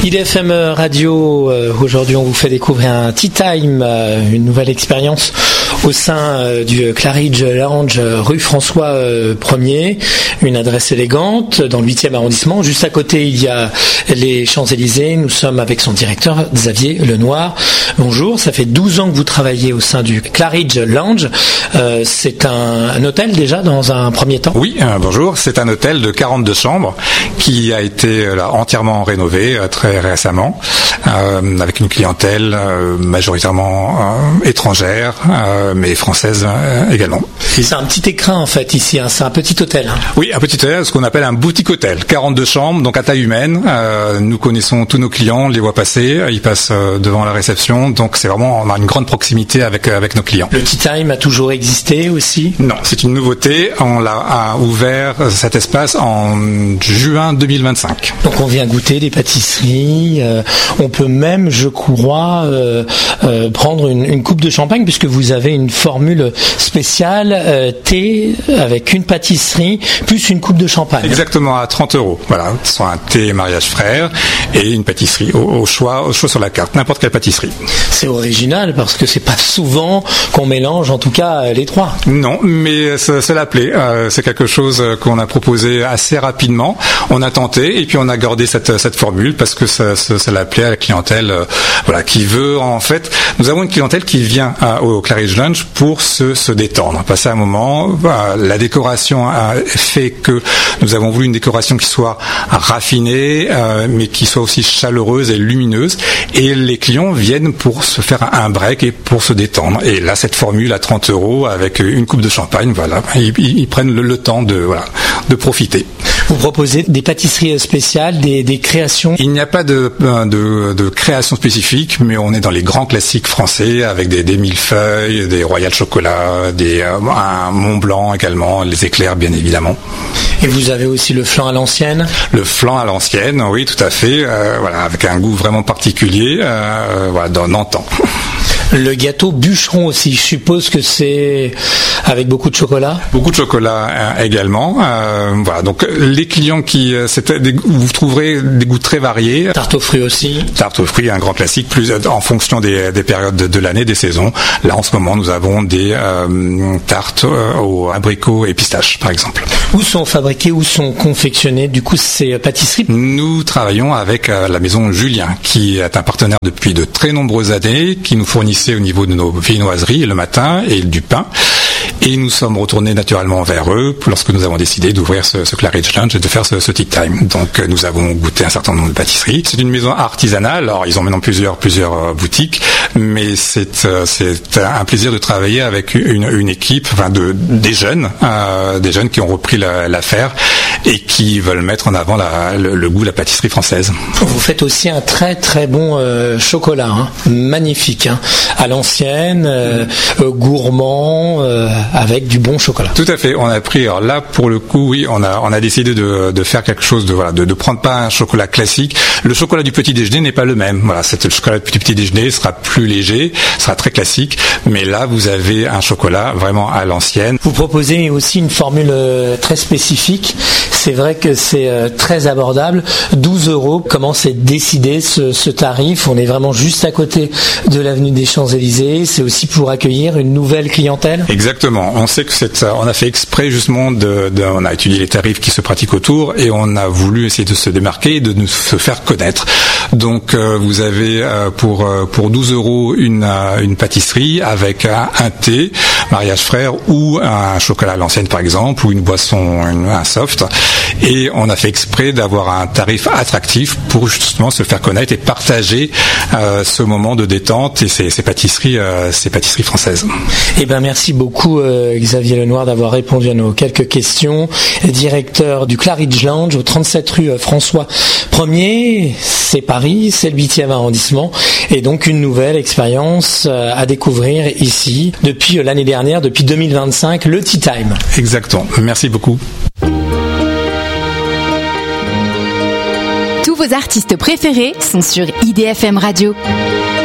IDFM Radio, aujourd'hui on vous fait découvrir un Tea Time, une nouvelle expérience au sein du Claridge Lounge rue François 1er, une adresse élégante dans le 8e arrondissement. Juste à côté il y a les Champs-Élysées, nous sommes avec son directeur Xavier Lenoir. Bonjour, ça fait 12 ans que vous travaillez au sein du Claridge Lounge. C'est un hôtel déjà dans un premier temps? Oui, bonjour, c'est un hôtel de 42 chambres qui a été entièrement rénové très récemment, avec une clientèle majoritairement étrangère, mais française également. C'est un petit écrin en fait ici, hein. C'est un petit hôtel. Oui, un petit hôtel, ce qu'on appelle un boutique hôtel. 42 chambres, donc à taille humaine. Nous connaissons tous nos clients, on les voit passer, ils passent devant la réception, donc c'est vraiment, on a une grande proximité avec nos clients. Le Tea Time a toujours existé aussi? Non, c'est une nouveauté. On l'a ouvert cet espace en juin 2025. Donc on vient goûter des pâtisseries. On peut même, je crois, prendre une coupe de champagne puisque vous avez une formule spéciale thé avec une pâtisserie plus une coupe de champagne. Exactement, à 30 €. Voilà, ce sont un thé mariage frère et une pâtisserie au choix sur la carte, n'importe quelle pâtisserie. C'est original parce que c'est pas souvent qu'on mélange, en tout cas, les trois. Non, mais c'est la plaît. C'est quelque chose qu'on a proposé assez rapidement. On a tenté et puis on a gardé cette formule parce que ça la plaît à la clientèle, qui veut en fait. Nous avons une clientèle qui vient au Claridge Lounge pour se détendre, passer un moment. La décoration fait que nous avons voulu une décoration qui soit raffinée, mais qui soit aussi chaleureuse et lumineuse. Et les clients viennent pour se faire un break et pour se détendre. Et là, cette formule à 30 € avec une coupe de champagne, ils prennent le temps de profiter. Vous proposez des pâtisseries spéciales, des créations? Il n'y a pas de création spécifique, mais on est dans les grands classiques français avec des millefeuilles, des royales chocolat, un Mont Blanc également, les éclairs bien évidemment. Et vous avez aussi le flan à l'ancienne? Le flan à l'ancienne, oui, tout à fait, avec un goût vraiment particulier, d'antan. Le gâteau bûcheron aussi, je suppose que c'est avec beaucoup de chocolat? Beaucoup de chocolat également. Donc les clients vous trouverez des goûts très variés. Tarte aux fruits aussi? Tarte aux fruits, un grand classique, plus en fonction des périodes de l'année, des saisons. Là, en ce moment, nous avons des tartes aux abricots et pistaches, par exemple. Où sont fabriquées, où sont confectionnées, du coup, ces pâtisseries? Nous travaillons avec la maison Julien, qui est un partenaire depuis de très nombreuses années, qui nous fournissait au niveau de nos viennoiseries le matin et du pain. Et nous sommes retournés naturellement vers eux lorsque nous avons décidé d'ouvrir ce Claridge Lounge et de faire ce Tea Time. Donc nous avons goûté un certain nombre de pâtisseries. C'est une maison artisanale, alors ils ont maintenant plusieurs boutiques, mais c'est un plaisir de travailler avec une équipe, des jeunes qui ont repris l'affaire et qui veulent mettre en avant le goût de la pâtisserie française. Vous faites aussi un très très bon chocolat, magnifique, à l'ancienne, gourmand, avec du bon chocolat. Tout à fait. On a pris, alors là pour le coup, oui, on a décidé de faire quelque chose de prendre pas un chocolat classique. Le chocolat du petit déjeuner n'est pas le même. Le chocolat du petit déjeuner sera plus léger, sera très classique, mais là vous avez un chocolat vraiment à l'ancienne. Vous proposez aussi une formule très spécifique. C'est vrai que c'est très abordable. 12 €. Comment s'est décidé ce tarif? On est vraiment juste à côté de l'avenue des Champs-Élysées. C'est aussi pour accueillir une nouvelle clientèle? Exactement. On sait que on a fait exprès justement on a étudié les tarifs qui se pratiquent autour et on a voulu essayer de se démarquer et de se faire connaître. Donc vous avez pour 12 € une pâtisserie avec un thé, mariage frère ou un chocolat à l'ancienne par exemple, ou une boisson, un soft. Et on a fait exprès d'avoir un tarif attractif pour justement se faire connaître et partager ce moment de détente et ces pâtisseries françaises. Eh ben merci beaucoup Xavier Lenoir d'avoir répondu à nos quelques questions. Directeur du Claridge Lounge au 37 rue François 1er, c'est Paris, c'est le 8e arrondissement et donc une nouvelle expérience à découvrir ici depuis l'année dernière, depuis 2025, le Tea Time. Exactement, merci beaucoup. Tous vos artistes préférés sont sur IDFM Radio.